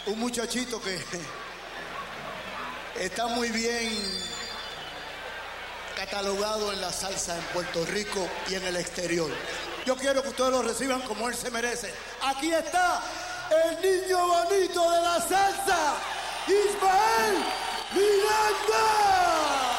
un muchachito que está muy bien catalogado en la salsa en Puerto Rico y en el exterior. Yo quiero que ustedes lo reciban como él se merece. Aquí está el niño bonito de la salsa, Ismael.